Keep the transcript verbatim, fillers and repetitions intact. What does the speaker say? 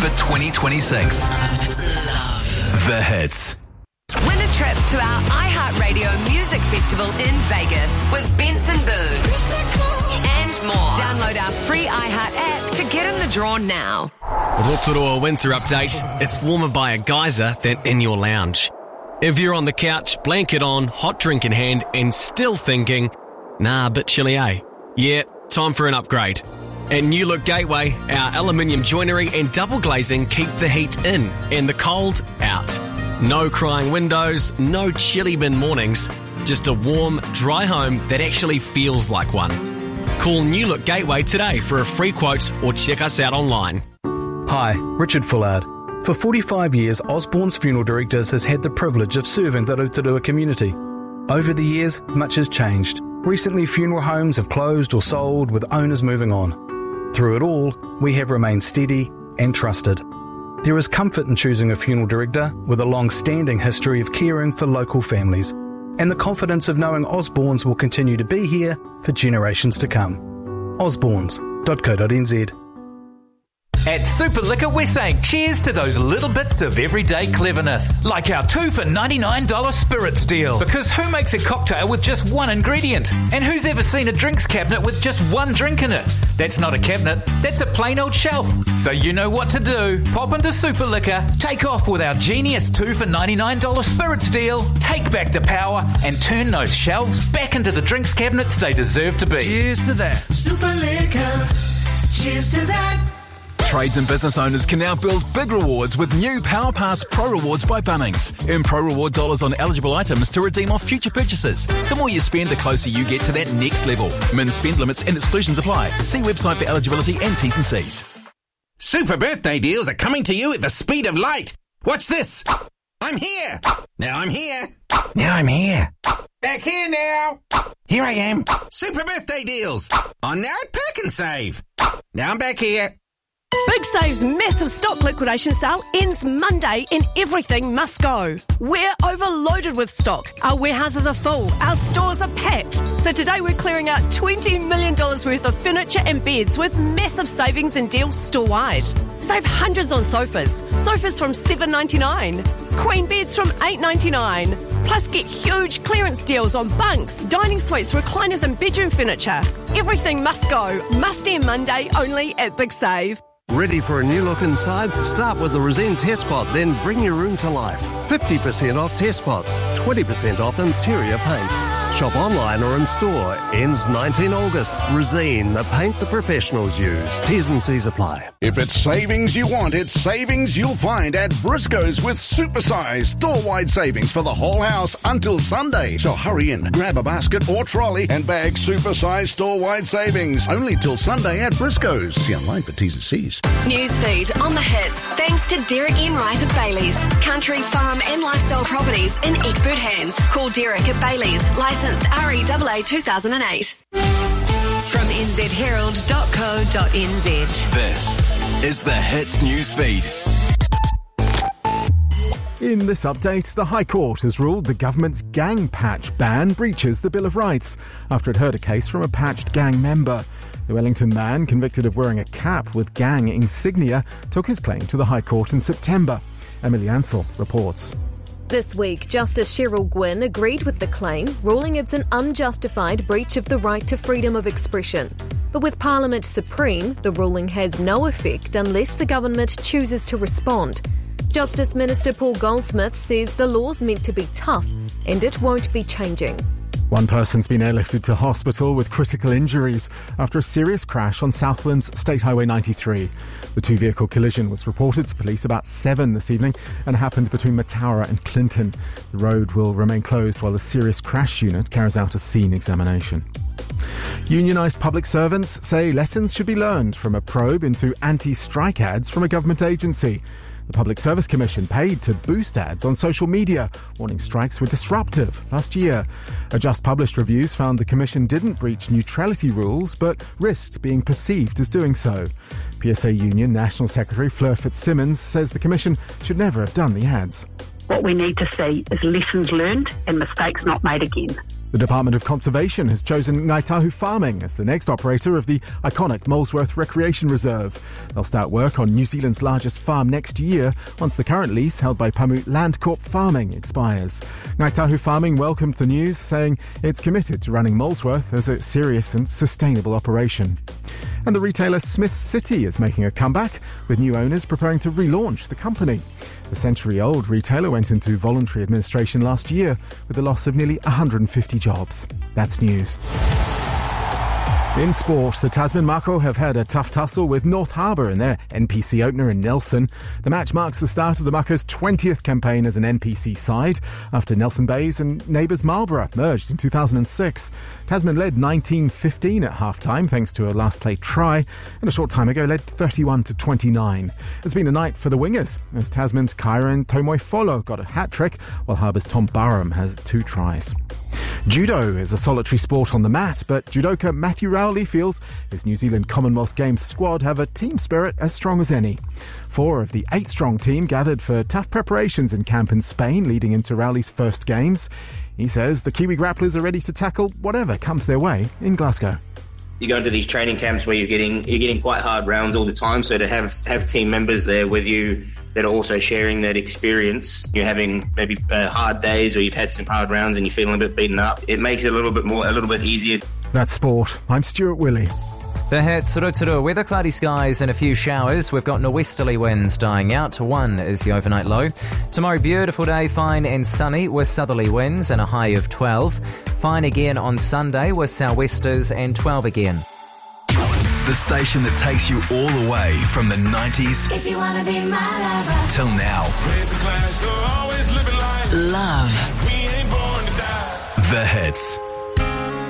for twenty twenty-six. The Hits. Win a trip to our iHeartRadio Music Festival in Vegas with Benson Boone and more. Download our free iHeart app to get in the draw now. Rotorua Winter Update. It's warmer by a geyser than in your lounge. If you're on the couch, blanket on, hot drink in hand, and still thinking, nah, a bit chilly, eh? Yeah, time for an upgrade. At New Look Gateway, our aluminium joinery and double glazing keep the heat in and the cold out. No crying windows, no chilly bin mornings, just a warm, dry home that actually feels like one. Call New Look Gateway today for a free quote or check us out online. Hi, Richard Fullard. For forty-five years, Osborne's Funeral Directors has had the privilege of serving the Rotorua community. Over the years, much has changed. Recently, funeral homes have closed or sold, with owners moving on. Through it all, we have remained steady and trusted. There is comfort in choosing a funeral director with a long-standing history of caring for local families, and the confidence of knowing Osborne's will continue to be here for generations to come. osbornes dot co dot n z. At Super Liquor, we're saying cheers to those little bits of everyday cleverness. Like our two for ninety-nine dollars spirits deal. Because who makes a cocktail with just one ingredient? And who's ever seen a drinks cabinet with just one drink in it? That's not a cabinet, that's a plain old shelf. So you know what to do. Pop into Super Liquor, take off with our genius two for ninety-nine dollars spirits deal, take back the power, and turn those shelves back into the drinks cabinets they deserve to be. Cheers to that. Super Liquor, cheers to that. Trades and business owners can now build big rewards with new Power Pass Pro Rewards by Bunnings. Earn Pro Reward dollars on eligible items to redeem off future purchases. The more you spend, the closer you get to that next level. Min spend limits and exclusions apply. See website for eligibility and T's and C's. Super birthday deals are coming to you at the speed of light. Watch this. I'm here. Now I'm here. Now I'm here. Back here now. Here I am. Super birthday deals. On now at Pack and Save. Now I'm back here. Big Save's massive stock liquidation sale ends Monday and everything must go. We're overloaded with stock. Our warehouses are full. Our stores are packed. So today we're clearing out twenty million dollars worth of furniture and beds with massive savings and deals store-wide. Save hundreds on sofas. Sofas from seven dollars ninety-nine. Queen beds from eight dollars ninety-nine. Plus get huge clearance deals on bunks, dining suites, recliners and bedroom furniture. Everything must go. Must end Monday only at Big Save. Ready for a new look inside? Start with the Resene Test Spot, then bring your room to life. fifty percent off test spots, twenty percent off interior paints. Shop online or in store. Ends nineteenth of August. Resene, the paint the professionals use. T's and C's apply. If it's savings you want, it's savings you'll find at Briscoe's with supersized store-wide savings for the whole house until Sunday. So hurry in, grab a basket or trolley and bag supersized store-wide savings. Only till Sunday at Briscoe's. See online for T's and C's. Newsfeed on the Hits, thanks to Derek Enright at Bailey's. Country, farm and lifestyle properties in expert hands. Call Derek at Bailey's, licensed R E A A two thousand eight. From n z herald dot co dot n z. This is the Hits Newsfeed. In this update, the High Court has ruled the government's gang patch ban breaches the Bill of Rights after it heard a case from a patched gang member. The Wellington man, convicted of wearing a cap with gang insignia, took his claim to the High Court in September. Emily Ansell reports. This week, Justice Cheryl Gwynne agreed with the claim, ruling it's an unjustified breach of the right to freedom of expression. But with Parliament supreme, the ruling has no effect unless the government chooses to respond. Justice Minister Paul Goldsmith says the law's meant to be tough and it won't be changing. One person's been airlifted to hospital with critical injuries after a serious crash on Southland's State Highway ninety-three. The two-vehicle collision was reported to police about seven this evening and happened between Mataura and Clinton. The road will remain closed while the serious crash unit carries out a scene examination. Unionised public servants say lessons should be learned from a probe into anti-strike ads from a government agency. The Public Service Commission paid to boost ads on social media, warning strikes were disruptive last year. A just published reviews found the Commission didn't breach neutrality rules, but risked being perceived as doing so. P S A Union National Secretary Fleur Fitzsimmons says the Commission should never have done the ads. What we need to see is lessons learned and mistakes not made again. The Department of Conservation has chosen Ngāi Tahu Farming as the next operator of the iconic Molesworth Recreation Reserve. They'll start work on New Zealand's largest farm next year once the current lease held by Pamu Landcorp Farming expires. Ngāi Tahu Farming welcomed the news, saying it's committed to running Molesworth as a serious and sustainable operation. And the retailer Smith City is making a comeback, with new owners preparing to relaunch the company. The century-old retailer went into voluntary administration last year with the loss of nearly one hundred fifty jobs. That's news. In sport, the Tasman Mako have had a tough tussle with North Harbour in their N P C opener in Nelson. The match marks the start of the Mako's twentieth campaign as an N P C side after Nelson Bays and neighbours Marlborough merged in two thousand six. Tasman led nineteen fifteen at half-time thanks to a last-play try, and a short time ago led thirty-one to twenty-nine. It's been a night for the wingers, as Tasman's Kyron Tomoifolo got a hat-trick, while Harbour's Tom Barham has two tries. Judo is a solitary sport on the mat, but judoka Matthew Rowley feels his New Zealand Commonwealth Games squad have a team spirit as strong as any. Four of the eight-strong team gathered for tough preparations in camp in Spain leading into Rowley's first games. He says the Kiwi grapplers are ready to tackle whatever comes their way in Glasgow. You go into these training camps where you're getting you're getting quite hard rounds all the time, so to have, have team members there with you that are also sharing that experience, you're having maybe uh, hard days or you've had some hard rounds and you're feeling a bit beaten up, it makes it a little bit more, a little bit easier. That's sport. I'm Stuart Willey. The Hits, Rotorua, weather, cloudy skies and a few showers. We've got norwesterly winds dying out. One is the overnight low. Tomorrow, beautiful day, fine and sunny with southerly winds and a high of twelve. Fine again on Sunday with sou'westers and twelve again. The station that takes you all the way from the nineties If you wanna be my lover. till now. Raise the class, so always live it like Love. we ain't born to die. The Hits.